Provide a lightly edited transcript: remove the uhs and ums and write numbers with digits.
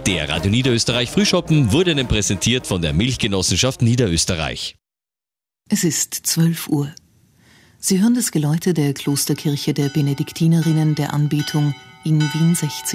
Der Radio Niederösterreich Frühschoppen wurde Ihnen präsentiert von der Milchgenossenschaft Niederösterreich. Es ist 12 Uhr. Sie hören das Geläute der Klosterkirche der Benediktinerinnen der Anbetung in Wien 16.